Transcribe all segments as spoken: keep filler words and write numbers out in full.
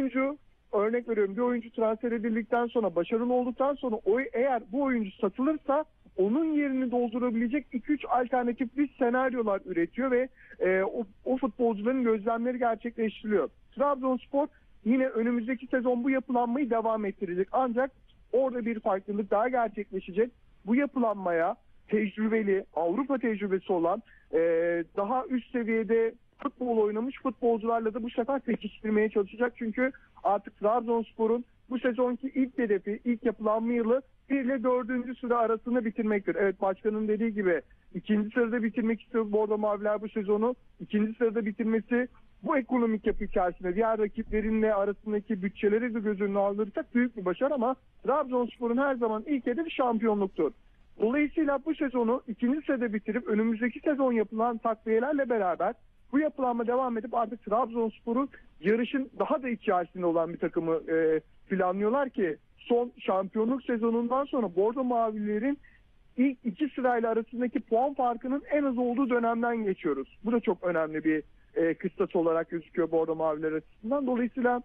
oyuncu, örnek veriyorum, bir oyuncu transfer edildikten sonra, başarılı olduktan sonra o, eğer bu oyuncu satılırsa onun yerini doldurabilecek iki üç alternatifli senaryolar üretiyor ve e, o, o futbolcuların gözlemleri gerçekleştiriliyor. Trabzonspor yine önümüzdeki sezon bu yapılanmayı devam ettirecek. Ancak orada bir farklılık daha gerçekleşecek. Bu yapılanmaya tecrübeli, Avrupa tecrübesi olan, e, daha üst seviyede futbol oynamış futbolcularla da bu sefer pekiştirmeye çalışacak. Çünkü artık Trabzonspor'un bu sezonki ilk hedefi, ilk yapılanma yılı bir ile dördüncü sıra arasında bitirmektir. Evet, başkanın dediği gibi ikinci sırada bitirmek istiyor Bordo Maviler bu sezonu. İkinci sırada bitirmesi bu ekonomik yapı içerisinde diğer rakiplerinle arasındaki bütçeleri de göz önüne aldırırsak büyük bir başarı, ama Trabzonspor'un her zaman ilk hedefi şampiyonluktur. Dolayısıyla bu sezonu ikinci sırada bitirip önümüzdeki sezon yapılan takviyelerle beraber bu yapılanma devam edip artık Trabzonspor'un yarışın daha da içerisinde olan bir takımı e, planlıyorlar ki son şampiyonluk sezonundan sonra Bordo Mavilerin ilk iki sırayla arasındaki puan farkının en az olduğu dönemden geçiyoruz. Bu da çok önemli bir e, kıstas olarak gözüküyor Bordo Maviler açısından. Dolayısıyla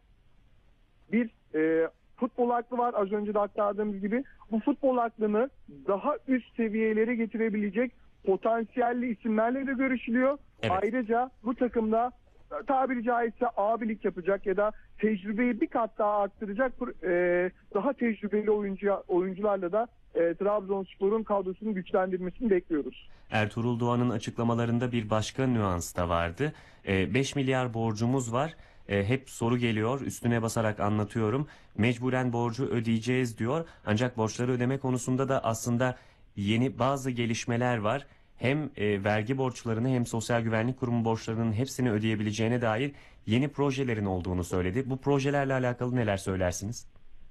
bir e, futbol aklı var, az önce de aktardığımız gibi. Bu futbol aklını daha üst seviyelere getirebilecek potansiyelli isimlerle de görüşülüyor. Evet. Ayrıca bu takımda tabiri caizse abilik yapacak ya da tecrübeyi bir kat daha arttıracak e, daha tecrübeli oyuncu, oyuncularla da e, Trabzonspor'un kadrosunu güçlendirmesini bekliyoruz. Ertuğrul Doğan'ın açıklamalarında bir başka nüans da vardı. beş milyar borcumuz var. E, hep soru geliyor, üstüne basarak anlatıyorum. Mecburen borcu ödeyeceğiz diyor. Ancak borçları ödeme konusunda da aslında yeni bazı gelişmeler var. Hem e, vergi borçlarını hem Sosyal Güvenlik Kurumu borçlarının hepsini ödeyebileceğine dair yeni projelerin olduğunu söyledi. Bu projelerle alakalı neler söylersiniz?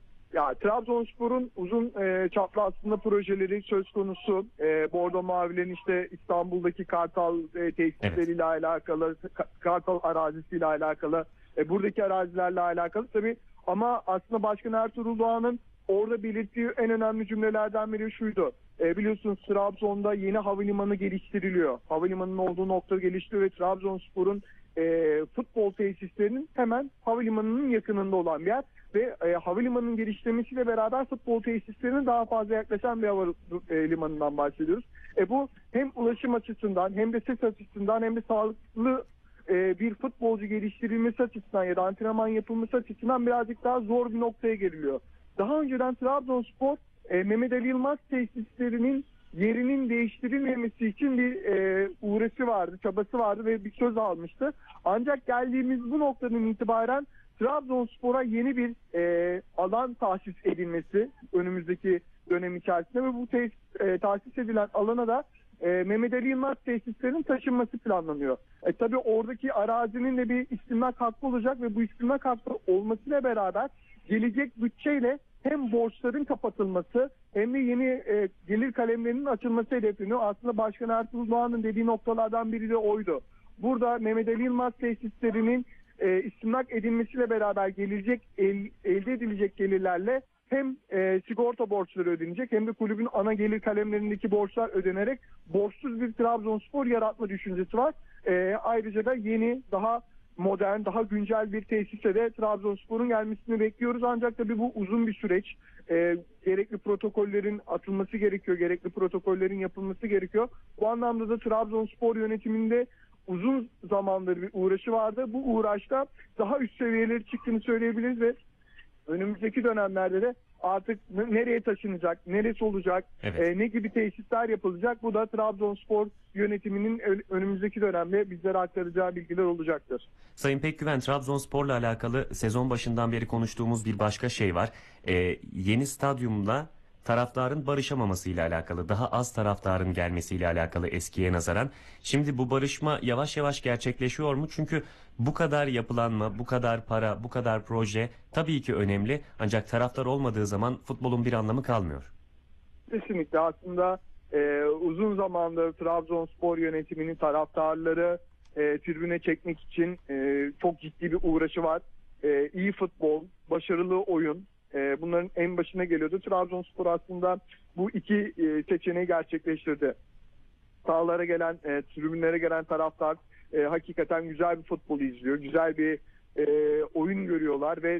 Ya Trabzonspor'un uzun e, çaplı aslında projeleri söz konusu. E, Bordo Mavilerin işte İstanbul'daki Kartal e, tesisleriyle evet. alakalı, Kartal arazisiyle alakalı, e, buradaki arazilerle alakalı tabii, ama aslında Başkan Ertuğrul Doğan'ın orada belirttiği en önemli cümlelerden biri şuydu. E, biliyorsunuz Trabzon'da yeni havalimanı geliştiriliyor. Havalimanının olduğu nokta geliştiriyor ve Trabzonspor'un e, futbol tesislerinin hemen havalimanının yakınında olan bir yer. Ve e, havalimanının geliştirmesiyle beraber futbol tesislerine daha fazla yaklaşan bir havalimanından bahsediyoruz. E, bu hem ulaşım açısından hem de ses açısından hem de sağlıklı e, bir futbolcu geliştirilmesi açısından ya da antrenman yapılması açısından birazcık daha zor bir noktaya geliliyor. Daha önceden Trabzonspor e, Mehmet Ali Yılmaz tesislerinin yerinin değiştirilmemesi için bir e, uğraşı vardı, çabası vardı ve bir söz almıştı. Ancak geldiğimiz bu noktadan itibaren Trabzonspor'a yeni bir e, alan tahsis edilmesi önümüzdeki dönem içerisinde ve bu tesis, e, tahsis edilen alana da e, Mehmet Ali Yılmaz tesislerinin taşınması planlanıyor. E, tabii oradaki arazinin de bir istimlak hakkı olacak ve bu istimlak hakkı olmasıyla beraber gelecek bütçeyle hem borçların kapatılması hem de yeni e, gelir kalemlerinin açılması hedefleniyor. Aslında Başkan Ertuğrul Doğan'ın dediği noktalardan biri de oydu. Burada Mehmet Ali Yılmaz tesislerinin e, istimlak edilmesiyle beraber gelecek el, elde edilecek gelirlerle hem e, sigorta borçları ödenecek hem de kulübün ana gelir kalemlerindeki borçlar ödenerek borçsuz bir Trabzonspor yaratma düşüncesi var. E, ayrıca da yeni, daha modern, daha güncel bir tesise de Trabzonspor'un gelmesini bekliyoruz. Ancak tabii bu uzun bir süreç. E, gerekli protokollerin atılması gerekiyor, gerekli protokollerin yapılması gerekiyor. Bu anlamda da Trabzonspor yönetiminde uzun zamandır bir uğraşı vardı. Bu uğraşta daha üst seviyeleri çıktığını söyleyebiliriz ve önümüzdeki dönemlerde de artık nereye taşınacak, neresi olacak, evet. e, ne gibi tesisler yapılacak, bu da Trabzonspor yönetiminin önümüzdeki dönemde bizlere aktaracağı bilgiler olacaktır. Sayın Pekgüven, Trabzonspor'la alakalı sezon başından beri konuştuğumuz bir başka şey var. Ee, yeni stadyumla taraftarın barışamamasıyla alakalı, daha az taraftarın gelmesiyle alakalı eskiye nazaran. Şimdi bu barışma yavaş yavaş gerçekleşiyor mu? Çünkü bu kadar yapılanma, bu kadar para, bu kadar proje tabii ki önemli. Ancak taraftar olmadığı zaman futbolun bir anlamı kalmıyor. Kesinlikle aslında e, uzun zamandır Trabzonspor yönetiminin taraftarları e, tribüne çekmek için e, çok ciddi bir uğraşı var. E, iyi futbol, başarılı oyun. Bunların en başına geliyordu. Trabzonspor aslında bu iki seçeneği gerçekleştirdi. Sahalara gelen, e, tribünlere gelen taraftar e, hakikaten güzel bir futbol izliyor. Güzel bir e, oyun görüyorlar ve